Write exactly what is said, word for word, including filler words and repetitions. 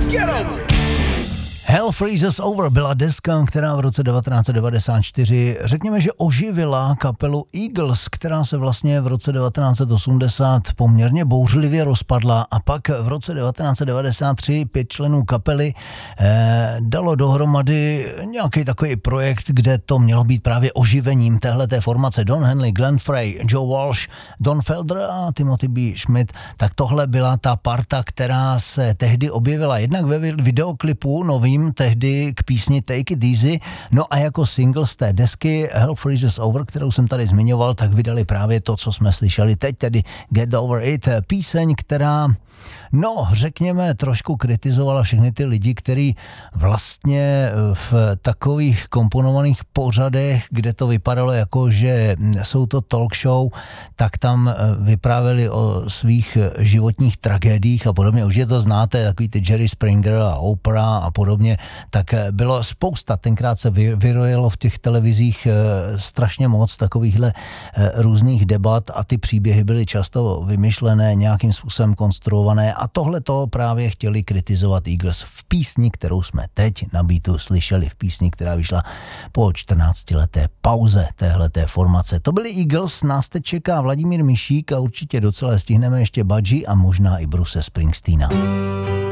Get over it. Hell Freezes Over byla deska, která v roce devatenáct set devadesát čtyři, řekněme, že oživila kapelu Eagles, která se vlastně v roce devatenáct set osmdesát poměrně bouřlivě rozpadla a pak v roce devatenáct set devadesát tři pět členů kapely eh, dalo dohromady nějaký takový projekt, kde to mělo být právě oživením téhleté formace. Don Henley, Glenn Frey, Joe Walsh, Don Felder a Timothy B. Schmidt. Tak tohle byla ta parta, která se tehdy objevila jednak ve videoklipu novým tehdy k písni Take It Easy, no a jako single z té desky Hell Freezes Over, kterou jsem tady zmiňoval, tak vydali právě to, co jsme slyšeli teď, tedy Get Over It, píseň, která no, řekněme, trošku kritizovala všechny ty lidi, kteří vlastně v takových komponovaných pořadech, kde to vypadalo jako, že jsou to talk show, tak tam vyprávěli o svých životních tragédiích a podobně. Už je to znáte, takový ty Jerry Springer a Oprah a podobně, tak bylo spousta, tenkrát se vyrojilo v těch televizích strašně moc takovýchhle různých debat a ty příběhy byly často vymyšlené, nějakým způsobem konstruované a tohle to právě chtěli kritizovat Eagles v písni, kterou jsme teď na beatu slyšeli, v písni, která vyšla po čtrnáctileté pauze téhleté formace. To byli Eagles, nás teď čeká Vladimír Mišík a určitě docela stihneme ještě Budgie a možná i Bruce Springsteena.